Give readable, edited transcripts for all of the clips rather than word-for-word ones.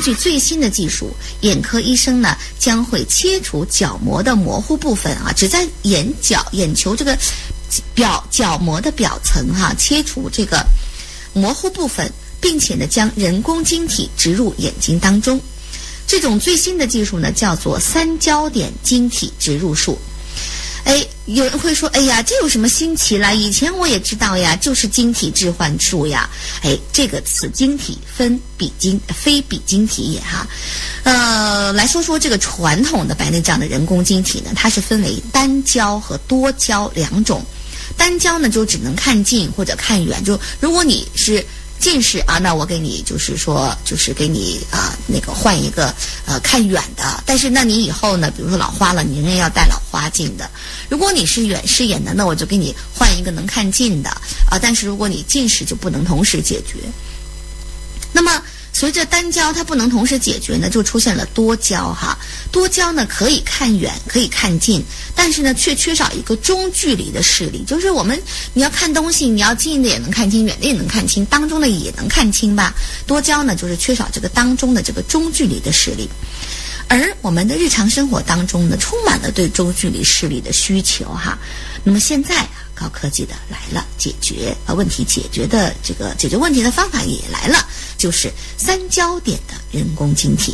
据最新的技术，眼科医生呢将会切除角膜的模糊部分啊，只在眼球这个角膜的表层切除这个模糊部分，并且呢将人工晶体植入眼睛当中。这种最新的技术呢叫做三焦点晶体植入术。有人会说，哎呀，这有什么新奇啦？以前我也知道呀，就是晶体置换术呀。这个此晶体分非比晶体也哈。来说说这个传统的白内障的人工晶体呢，它是分为单焦和多焦两种。单焦呢就只能看近或者看远，就如果你是近视啊，那我给你就是给你那个换一个看远的，但是那你以后呢，比如说老花了，你仍然要戴老花镜的。如果你是远视眼的，那我就给你换一个能看近的但是如果你近视就不能同时解决。那么随着单焦它不能同时解决呢，就出现了多焦哈。多焦呢可以看远可以看近，但是呢却缺少一个中距离的视力，就是你要看东西，你要近的也能看清，远的也能看清，当中的也能看清吧。多焦呢就是缺少这个当中的这个中距离的视力。而我们的日常生活当中呢，充满了对中距离视力的需求哈。那么现在高科技的来了，解决问题的方法也来了，就是三焦点的人工晶体。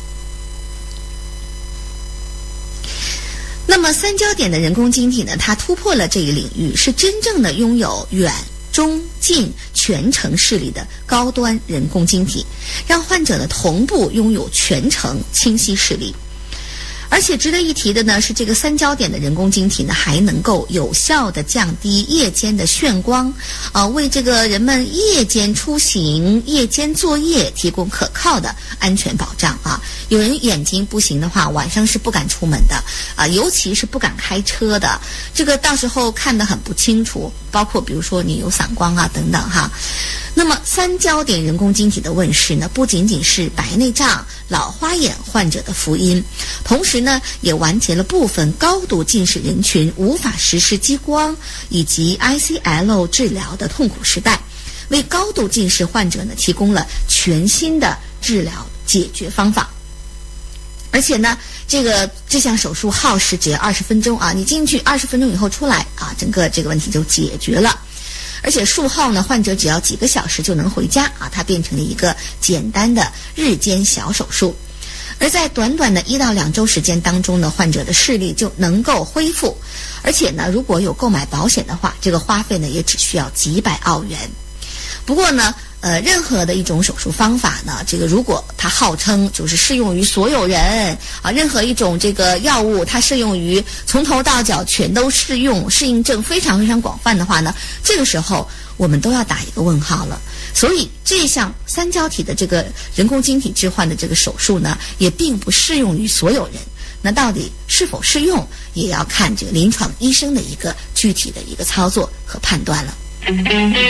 那么三焦点的人工晶体呢，它突破了这一领域，是真正的拥有远、中、近全程视力的高端人工晶体，让患者的同步拥有全程清晰视力。而且值得一提的呢是，这个三焦点的人工晶体呢，还能够有效地降低夜间的眩光，为这个人们夜间出行、夜间作业提供可靠的安全保障啊。有人眼睛不行的话，晚上是不敢出门的尤其是不敢开车的，这个到时候看得很不清楚，包括比如说你有散光等等哈。那么三焦点人工晶体的问世呢，不仅仅是白内障、老花眼患者的福音，同时呢也完结了部分高度近视人群无法实施激光以及 ICL 治疗的痛苦时代，为高度近视患者呢提供了全新的治疗解决方法。而且呢这项手术耗时只要20分钟你进去20分钟以后出来整个这个问题就解决了。而且术后呢，患者只要几个小时就能回家它变成了一个简单的日间小手术。而在短短的1到2周时间当中呢，患者的视力就能够恢复。而且呢，如果有购买保险的话，这个花费呢也只需要几百澳元。不过呢任何的一种手术方法呢，这个如果它号称就是适用于所有人任何一种这个药物它适用于从头到脚全都适用，适应症非常非常广泛的话呢，这个时候我们都要打一个问号了。所以这项三焦体的这个人工晶体置换的这个手术呢，也并不适用于所有人。那到底是否适用，也要看这个临床医生的一个具体的一个操作和判断了。